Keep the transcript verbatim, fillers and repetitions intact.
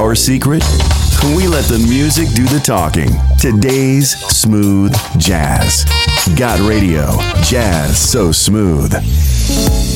our secret? We let the music do the talking. Today's smooth jazz. Got Radio. Jazz so smooth.